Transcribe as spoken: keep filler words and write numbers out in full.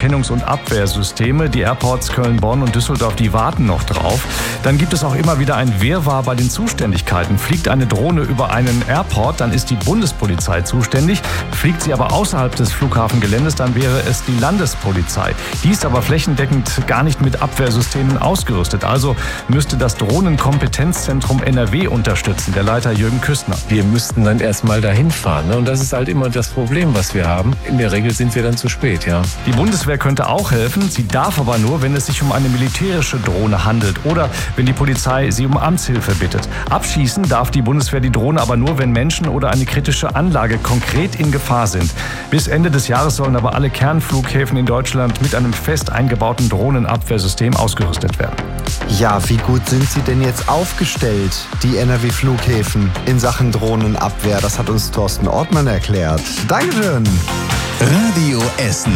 Drohnenerkennungs- und Abwehrsysteme. Die Airports Köln, Bonn und Düsseldorf, die warten noch drauf. Dann gibt es auch immer wieder ein Wirrwarr bei den Zuständigkeiten. Fliegt eine Drohne über einen Airport, dann ist die Bundespolizei zuständig. Fliegt sie aber außerhalb des Flughafengeländes, dann wäre es die Landespolizei. Die ist aber flächendeckend gar nicht mit Abwehrsystemen ausgerüstet. Also müsste das Drohnenkompetenzzentrum N R W unterstützen, der Leiter Jürgen Küstner. Wir müssten dann erstmal dahin fahren. Ne? Und das ist halt immer das Problem, was wir haben. In der Regel sind wir dann zu spät, ja. Die Bundeswehr könnte auch helfen. Sie darf aber nur, wenn es sich um eine militärische Drohne handelt oder wenn die Polizei sie um Amtshilfe bittet. Abschießen darf die Bundeswehr die Drohne aber nur, wenn Menschen oder eine kritische Anlage konkret in Gefahr sind. Bis Ende des Jahres sollen aber alle Kernflughäfen in Deutschland mit einem fest eingebauten Drohnenabwehrsystem ausgerüstet werden. Ja, wie gut sind sie denn jetzt aufgestellt, die N R W-Flughäfen, in Sachen Drohnenabwehr? Das hat uns Thorsten Ortmann erklärt. Dankeschön. Radio Essen.